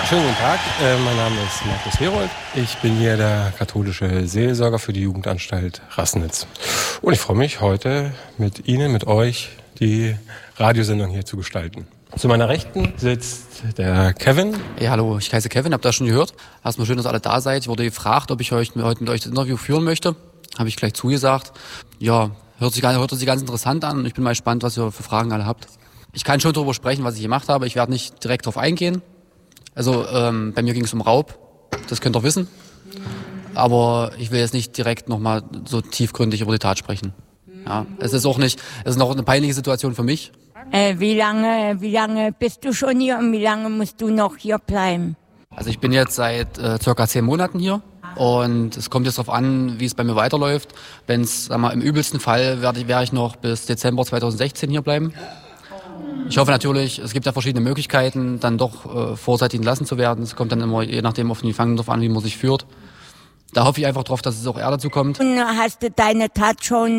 Schönen guten Tag, mein Name ist Markus Herold. Ich bin hier der katholische Seelsorger für die Jugendanstalt Rassnitz. Und ich freue mich, heute mit Ihnen, mit euch, die Radiosendung hier zu gestalten. Zu meiner Rechten sitzt der Kevin. Hey, hallo, ich heiße Kevin, habt ihr das schon gehört? Erstmal schön, dass ihr alle da seid. Ich wurde gefragt, ob ich heute mit euch das Interview führen möchte. Habe ich gleich zugesagt. Ja, hört sich ganz interessant an und ich bin mal gespannt, was ihr für Fragen alle habt. Ich kann schon darüber sprechen, was ich gemacht habe. Ich werde nicht direkt darauf eingehen. Also bei mir ging es um Raub, das könnt ihr wissen. Aber ich will jetzt nicht direkt nochmal so tiefgründig über die Tat sprechen. Ja, es ist noch eine peinliche Situation für mich. Wie lange bist du schon hier und wie lange musst du noch hier bleiben? Also ich bin jetzt seit circa 10 Monaten hier und es kommt jetzt darauf an, wie es bei mir weiterläuft. Wenn es, im übelsten Fall werde ich noch bis Dezember 2016 hier bleiben. Ich hoffe natürlich, es gibt ja verschiedene Möglichkeiten, dann doch vorzeitig entlassen zu werden. Es kommt dann immer, je nachdem, auf den Gefangenen drauf an, wie man sich führt. Da hoffe ich einfach drauf, dass es auch eher dazu kommt. Und hast du deine Tat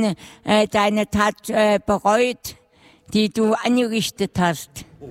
bereut, die du angerichtet hast?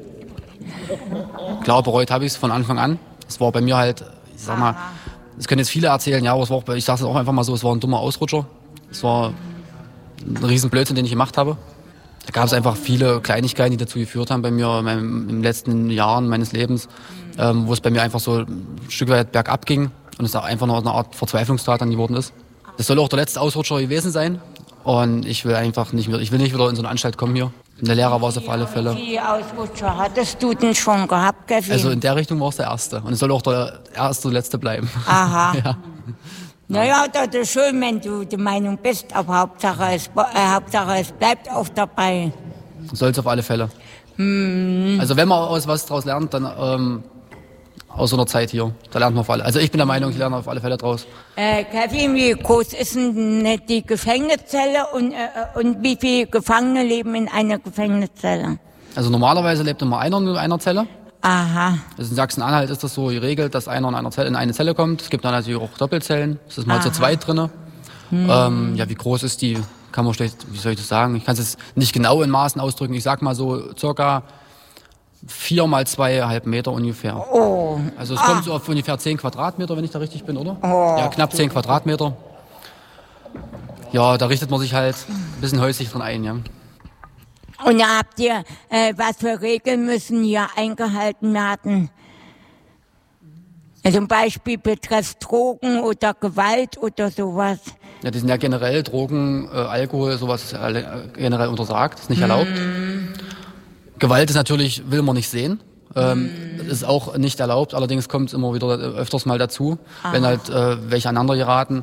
Klar, bereut habe ich es von Anfang an. Es war bei mir halt, es können jetzt viele erzählen, ja, aber es war auch, ich sage es auch einfach mal so, es war ein dummer Ausrutscher. Es war ein riesen Blödsinn, den ich gemacht habe. Da gab es einfach viele Kleinigkeiten, die dazu geführt haben bei mir in den letzten Jahren meines Lebens, wo es bei mir einfach so ein Stück weit bergab ging und es auch einfach noch eine Art Verzweiflungstat dann geworden ist. Das soll auch der letzte Ausrutscher gewesen sein und ich will nicht wieder in so eine Anstalt kommen hier. In der Lehrer war es auf alle Fälle. Wie viele Ausrutscher hattest du denn schon gehabt, Kevin? Also in der Richtung war es der erste und es soll auch der erste und letzte bleiben. Aha. Ja. Naja, das ist schön, wenn du der Meinung bist, aber Hauptsache es bleibt auch dabei. Soll es auf alle Fälle. Also wenn man aus was draus lernt, dann aus so einer Zeit hier, da lernt man auf alle. Also ich bin der Meinung, ich lerne auf alle Fälle draus. Kevin, wie groß ist denn die Gefängniszelle und wie viele Gefangene leben in einer Gefängniszelle? Also normalerweise lebt immer einer in einer Zelle. Aha. Also in Sachsen-Anhalt ist das so geregelt, dass einer in eine Zelle kommt. Es gibt dann natürlich auch Doppelzellen. Das ist mal zu zweit drinne. Ja, wie groß ist die? Kann man schlecht, wie soll ich das sagen? Ich kann es jetzt nicht genau in Maßen ausdrücken. Ich sag mal so circa 4 mal 2,5 Meter ungefähr. Oh. Also es kommt so auf ungefähr 10 Quadratmeter, wenn ich da richtig bin, oder? Oh. Ja, knapp 10 Quadratmeter. Ja, da richtet man sich halt ein bisschen häuslich drin ein, ja. Und da habt ihr, was für Regeln müssen hier eingehalten werden? Zum Beispiel betreffs Drogen oder Gewalt oder sowas. Ja, die sind ja generell Drogen, Alkohol, sowas ist generell untersagt, ist nicht erlaubt. Gewalt ist natürlich, will man nicht sehen. Ist auch nicht erlaubt, allerdings kommt es immer wieder öfters mal dazu, wenn halt welche aneinander geraten.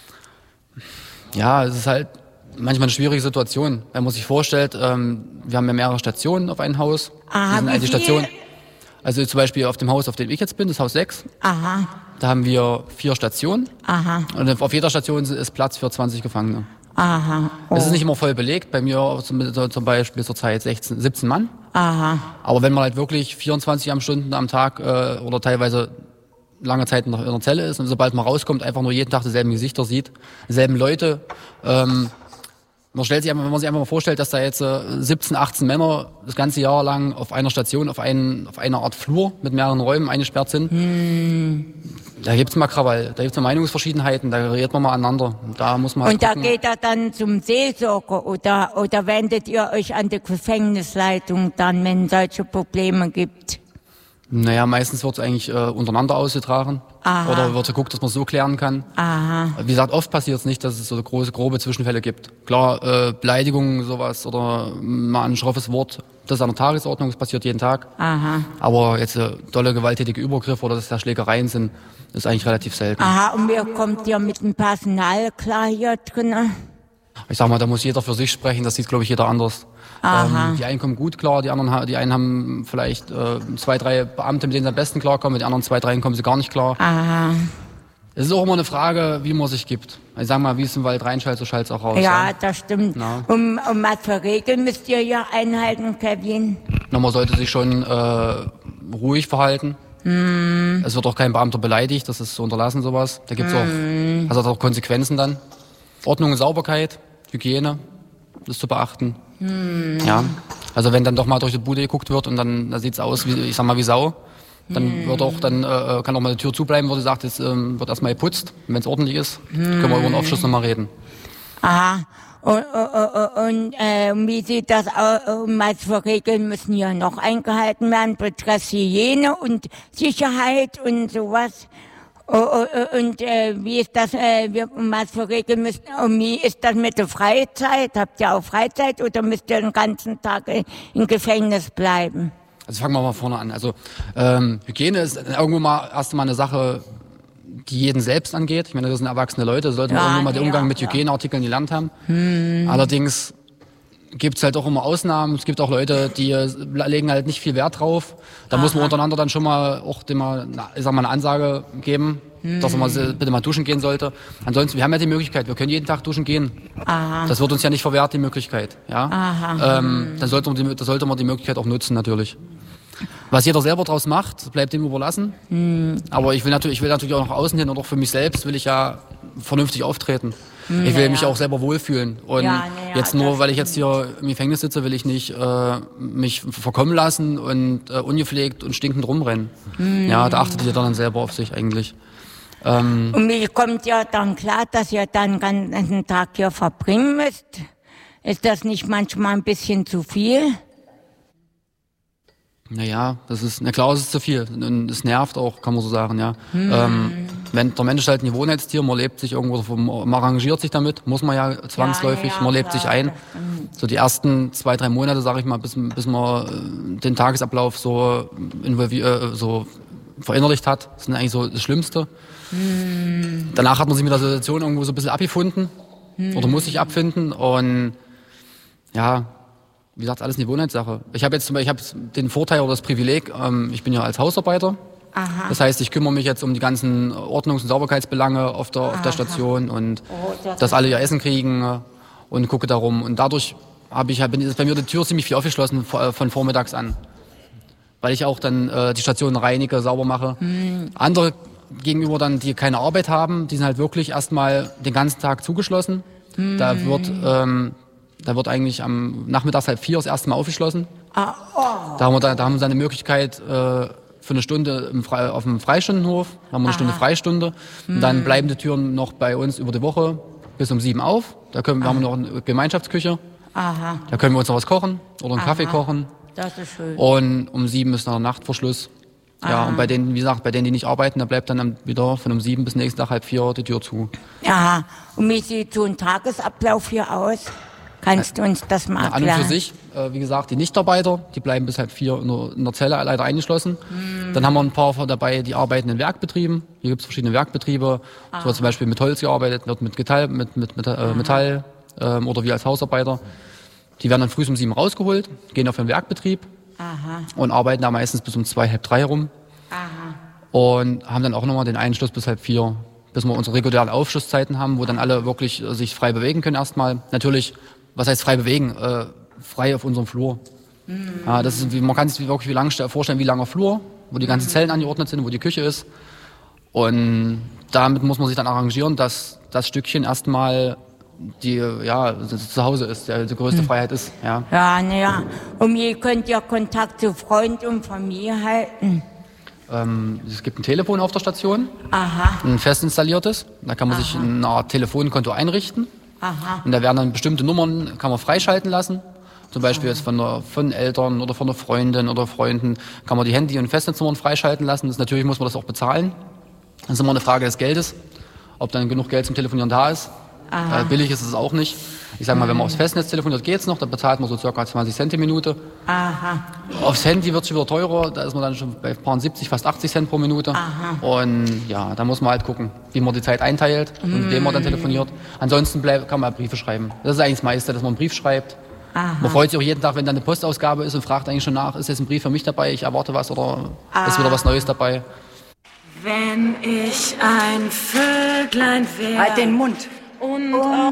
Ja, es ist halt manchmal eine schwierige Situation, wenn man sich vorstellt, wir haben ja mehrere Stationen auf einem Haus. Aha, Stationen, also zum Beispiel auf dem Haus, auf dem ich jetzt bin, das Haus 6. Aha. Da haben wir 4 Stationen. Aha. Und auf jeder Station ist Platz für 20 Gefangene. Aha. Oh. Es ist nicht immer voll belegt, bei mir zum Beispiel zurzeit 17 Mann. Aha. Aber wenn man halt wirklich 24 Stunden am Tag oder teilweise lange Zeit in der Zelle ist und sobald man rauskommt, einfach nur jeden Tag dieselben Gesichter sieht, dieselben Leute. Man stellt sich einfach, wenn man sich einfach mal vorstellt, dass da jetzt 17, 18 Männer das ganze Jahr lang auf einer Station, auf einer Art Flur mit mehreren Räumen eingesperrt sind, da gibt's mal Krawall, da gibt's mal Meinungsverschiedenheiten, da gerät man mal aneinander. Da muss man halt und da gucken. geht er dann zum Seelsorger oder wendet ihr euch an die Gefängnisleitung dann, wenn es solche Probleme gibt? Naja, meistens wird's eigentlich untereinander ausgetragen. Aha. Oder wird geguckt, dass man es so klären kann. Aha. Wie gesagt, oft passiert es nicht, dass es so grobe Zwischenfälle gibt. Klar, Beleidigungen, sowas oder mal ein schroffes Wort, das ist an der Tagesordnung, das passiert jeden Tag. Aha. Aber jetzt dolle gewalttätige Übergriffe oder dass da Schlägereien sind, ist eigentlich relativ selten. Aha, und wie kommt ihr mit dem Personal klar hier drinnen? Ich sag mal, da muss jeder für sich sprechen, das sieht, glaube ich, jeder anders. Die einen kommen gut klar, die einen haben vielleicht 2, 3 Beamte, mit denen sie am besten klarkommen, mit den anderen 2, 3 kommen sie gar nicht klar. Aha. Es ist auch immer eine Frage, wie man sich gibt. Ich sag mal, wie es im Wald reinschallt, so schallt es auch raus. Ja, das stimmt. Ja. Um was für Regeln müsst ihr hier einhalten, Kevin? Na, man sollte sich schon ruhig verhalten. Es wird auch kein Beamter beleidigt, das ist zu unterlassen, sowas. Da gibt's auch, das hat auch Konsequenzen dann. Ordnung und Sauberkeit, Hygiene, ist zu beachten. Ja, also wenn dann doch mal durch die Bude geguckt wird und dann da sieht's aus wie, ich sag mal, wie Sau, Dann wird auch, kann auch mal die Tür zubleiben, wo sie sagt, es wird erstmal geputzt. Und wenn es ordentlich ist, können wir über den Aufschluss nochmal reden. Aha. Und wie sieht das aus? Was für Regeln müssen hier noch eingehalten werden? Betrifft Hygiene und Sicherheit und sowas? Und wie ist das, was für Regeln müssen, und wie ist das mit der Freizeit? Habt ihr auch Freizeit oder müsst ihr den ganzen Tag im Gefängnis bleiben? Also fangen wir mal vorne an. Also Hygiene ist irgendwo mal erst mal eine Sache, die jeden selbst angeht. Ich meine, das sind erwachsene Leute, sollten wir irgendwann mal den Umgang mit Hygieneartikeln gelernt haben. Allerdings gibt's halt auch immer Ausnahmen. Es gibt auch Leute, die legen halt nicht viel Wert drauf. Da muss man untereinander dann schon mal auch eine Ansage geben, dass man bitte mal duschen gehen sollte. Ansonsten, wir haben ja die Möglichkeit, wir können jeden Tag duschen gehen. Das wird uns ja nicht verwehrt, die Möglichkeit. Ja? Dann sollte man die Möglichkeit auch nutzen, natürlich. Was jeder selber draus macht, bleibt ihm überlassen. Aber ich will natürlich auch nach außen hin und auch für mich selbst will ich ja vernünftig auftreten. Ich will mich auch selber wohlfühlen. Und jetzt nur, weil ich jetzt hier im Gefängnis sitze, will ich nicht mich verkommen lassen und ungepflegt und stinkend rumrennen. Ja, da achtet ihr dann selber auf sich eigentlich. Und wie kommt ihr dann klar, dass ihr dann den ganzen Tag hier verbringen müsst? Ist das nicht manchmal ein bisschen zu viel? Naja, das ist zu viel. Und es nervt auch, kann man so sagen, ja. Wenn der Mensch ist halt ein Gewohnheitstier, man lebt sich irgendwo, man arrangiert sich damit, muss man ja zwangsläufig, man lebt sich ein. So die ersten 2-3 Monate, sag ich mal, bis man den Tagesablauf so verinnerlicht hat, das ist eigentlich so das Schlimmste. Danach hat man sich mit der Situation irgendwo so ein bisschen abgefunden oder muss sich abfinden und ja, wie gesagt, alles eine Gewohnheitssache. Ich habe den Vorteil oder das Privileg, ich bin ja als Hausarbeiter. Das heißt, ich kümmere mich jetzt um die ganzen Ordnungs- und Sauberkeitsbelange auf der Station und dass alle ihr Essen kriegen und gucke darum. Und dadurch ist bei mir die Tür ziemlich viel aufgeschlossen von vormittags an. Weil ich auch dann die Station reinige, sauber mache. Andere gegenüber dann, die keine Arbeit haben, die sind halt wirklich erstmal den ganzen Tag zugeschlossen. Da wird eigentlich am Nachmittag 3:30 das erste Mal aufgeschlossen. Da haben sie eine Möglichkeit für eine Stunde auf dem Freistundenhof. Da haben wir eine Stunde Freistunde. Und dann bleiben die Türen noch bei uns über die Woche bis um 7 auf. Da haben wir noch eine Gemeinschaftsküche. Da können wir uns noch was kochen oder einen Kaffee kochen. Das ist schön. Und um 7 ist noch Nachtverschluss. Ja, und bei denen, wie gesagt, die nicht arbeiten, da bleibt dann wieder von um 7 bis nächsten Tag 3:30 die Tür zu. Und wie sieht so ein Tagesablauf hier aus? Kannst du uns das mal erklären? An und für sich, wie gesagt, die Nichtarbeiter, die bleiben bis 3:30 in der Zelle leider eingeschlossen. Dann haben wir ein paar dabei, die arbeiten in Werkbetrieben. Hier gibt es verschiedene Werkbetriebe. Es wird zum Beispiel mit Holz gearbeitet, wird mit Metall oder wir als Hausarbeiter. Die werden dann früh um 7 rausgeholt, gehen auf den Werkbetrieb und arbeiten da meistens bis um 2, 2:30 herum. Und haben dann auch nochmal den Einschluss bis 3:30, bis wir unsere regulären Aufschlusszeiten haben, wo dann alle wirklich sich frei bewegen können erstmal. Natürlich, was heißt frei bewegen? Frei auf unserem Flur. Ja, das ist, man kann sich wirklich vorstellen, wie langer Flur, wo die ganzen Zellen angeordnet sind, wo die Küche ist. Und damit muss man sich dann arrangieren, dass das Stückchen erstmal das Zuhause ist, die größte Freiheit ist. Ja. Und wie könnt ihr Kontakt zu Freund und Familie halten? Es gibt ein Telefon auf der Station, ein fest installiertes. Da kann man sich eine Art Telefonkonto einrichten. Und da werden dann bestimmte Nummern, kann man freischalten lassen. Zum Beispiel jetzt von Eltern oder von einer Freundin oder Freunden kann man die Handy- und Festnetznummern freischalten lassen. Natürlich muss man das auch bezahlen. Das ist immer eine Frage des Geldes, ob dann genug Geld zum Telefonieren da ist. Billig ist es auch nicht. Ich sage mal, wenn man aufs Festnetz telefoniert, geht's noch. Da bezahlt man so ca. 20 Cent die Minute. Aufs Handy wird es schon wieder teurer. Da ist man dann schon bei paar 70, fast 80 Cent pro Minute. Und ja, da muss man halt gucken, wie man die Zeit einteilt und mit wem man dann telefoniert. Ansonsten kann man Briefe schreiben. Das ist eigentlich das meiste, dass man einen Brief schreibt. Man freut sich auch jeden Tag, wenn dann eine Postausgabe ist und fragt eigentlich schon nach, ist jetzt ein Brief für mich dabei, ich erwarte was oder ist wieder was Neues dabei. Wenn ich ein Vöglein wäre. Halt den Mund. Und